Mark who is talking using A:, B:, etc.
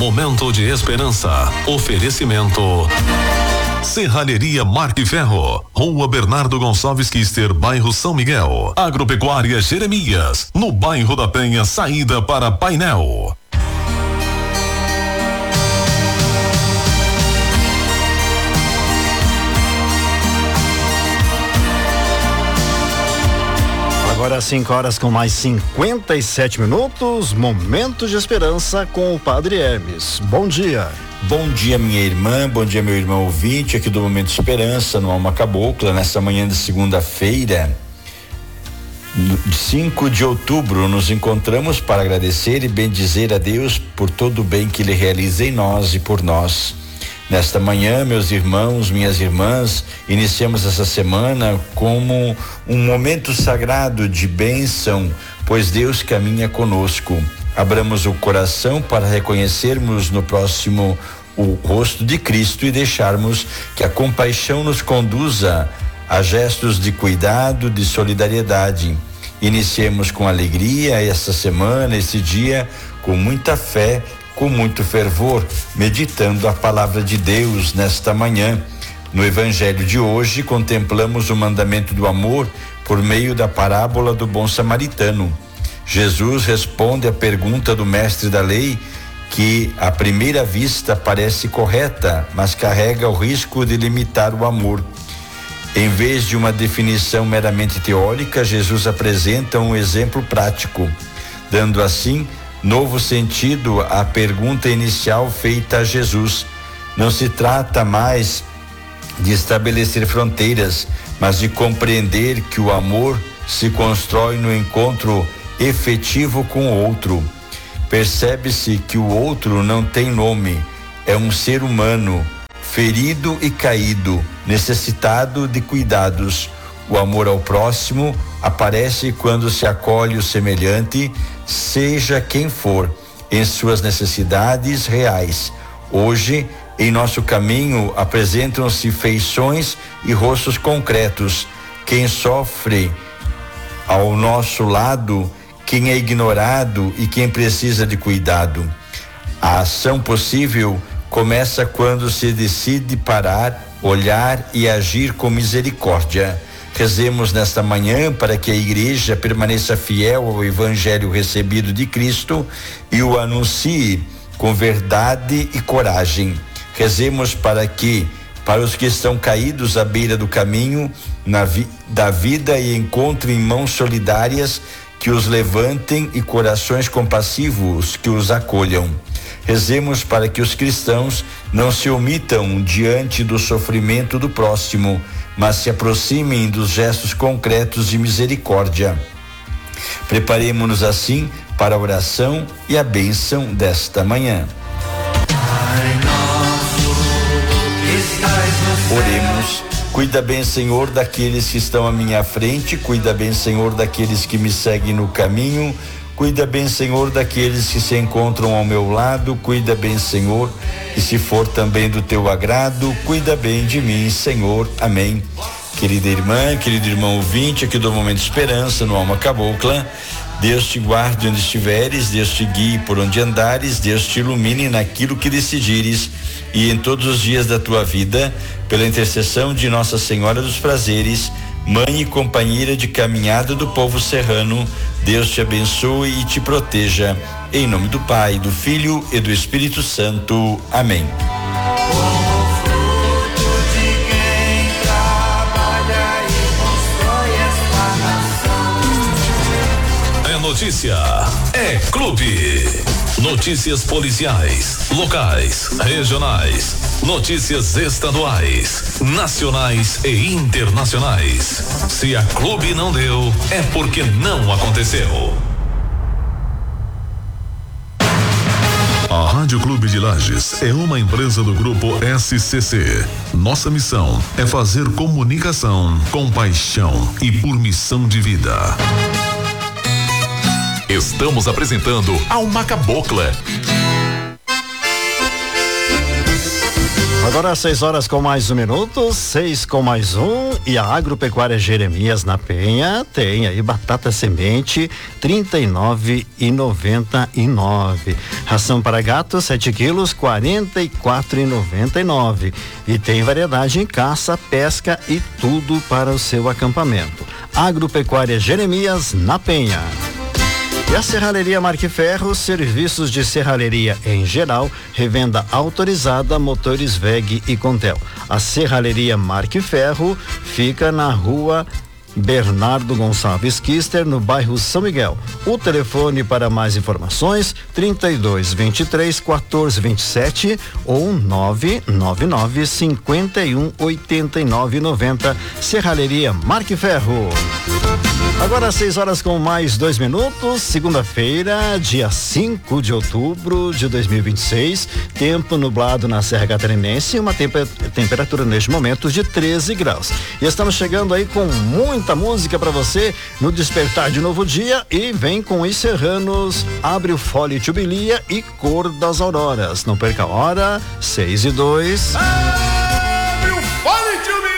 A: momento de esperança. Oferecimento Serralheria Marque Ferro, Rua Bernardo Gonçalves Quister, bairro São Miguel. Agropecuária Jeremias, no bairro da Penha, saída para Painel.
B: Agora 5 horas com mais 57 minutos, momento de esperança com o Padre Hermes. Bom dia.
C: Bom dia, minha irmã, bom dia, meu irmão ouvinte aqui do Momento de Esperança, no Alma Cabocla, nessa manhã de segunda-feira, 5 de outubro, nos encontramos para agradecer e bendizer a Deus por todo o bem que Ele realiza em nós e por nós. Nesta manhã, meus irmãos, minhas irmãs, iniciamos essa semana como um momento sagrado de bênção, pois Deus caminha conosco. Abramos o coração para reconhecermos no próximo o rosto de Cristo e deixarmos que a compaixão nos conduza a gestos de cuidado, de solidariedade. Iniciemos com alegria essa semana, esse dia, com muita fé, com muito fervor, meditando a palavra de Deus nesta manhã. No Evangelho de hoje, contemplamos o mandamento do amor por meio da parábola do bom samaritano. Jesus responde à pergunta do mestre da lei, que à primeira vista parece correta, mas carrega o risco de limitar o amor. Em vez de uma definição meramente teórica, Jesus apresenta um exemplo prático, dando assim novo sentido à pergunta inicial feita a Jesus. Não se trata mais de estabelecer fronteiras, mas de compreender que o amor se constrói no encontro efetivo com o outro. Percebe-se que o outro não tem nome, é um ser humano, ferido e caído, necessitado de cuidados. O amor ao próximo aparece quando se acolhe o semelhante, seja quem for, em suas necessidades reais. Hoje, em nosso caminho, apresentam-se feições e rostos concretos. Quem sofre ao nosso lado, quem é ignorado e quem precisa de cuidado. A ação possível começa quando se decide parar, olhar e agir com misericórdia. Rezemos nesta manhã para que a igreja permaneça fiel ao evangelho recebido de Cristo e o anuncie com verdade e coragem. Rezemos para os que estão caídos à beira do caminho da vida e encontrem mãos solidárias que os levantem e corações compassivos que os acolham. Rezemos para que os cristãos não se omitam diante do sofrimento do próximo, mas se aproximem dos gestos concretos de misericórdia. Preparemo-nos assim para a oração e a bênção desta manhã. Oremos. Cuida bem, Senhor, daqueles que estão à minha frente, cuida bem, Senhor, daqueles que me seguem no caminho, cuida bem, Senhor, daqueles que se encontram ao meu lado, cuida bem, Senhor, e se for também do teu agrado, cuida bem de mim, Senhor. Amém. Querida irmã, querido irmão ouvinte aqui do Momento de Esperança, no Alma Cabocla, Deus te guarde onde estiveres, Deus te guie por onde andares, Deus te ilumine naquilo que decidires e em todos os dias da tua vida, pela intercessão de Nossa Senhora dos Prazeres, mãe e companheira de caminhada do povo serrano, Deus te abençoe e te proteja, em nome do Pai, do Filho e do Espírito Santo. Amém.
A: Notícia é Clube. Notícias policiais, locais, regionais, notícias estaduais, nacionais e internacionais. Se a Clube não deu, é porque não aconteceu. A Rádio Clube de Lages é uma empresa do grupo SCC. Nossa missão é fazer comunicação com paixão e por missão de vida. Estamos apresentando Alma Cabocla.
B: Agora 6 horas com mais 1 minuto, 6 com mais 1, e a Agropecuária Jeremias na Penha tem aí batata semente R$39,99. Ração para gato 7 quilos R$44,99. E tem variedade em caça, pesca e tudo para o seu acampamento. Agropecuária Jeremias na Penha. E a Serralheria Marquiferro, serviços de serralheria em geral, revenda autorizada, motores WEG e Contel. A Serralheria Marquiferro fica na rua Bernardo Gonçalves Kister, no bairro São Miguel. O telefone para mais informações 3223-1427 ou 999-518990. Serralheria Marquiferro. Agora 6 horas com mais 2 minutos, segunda-feira, dia 5 de outubro de 2026, tempo nublado na Serra Catarinense, uma temperatura neste momento de 13 graus. E estamos chegando aí com muita música para você no despertar de novo dia, e vem com os serranos, Abre o Fole Jubilia e Cor das Auroras. Não perca a hora, 6:02.
D: Abre o Fole Jubilia!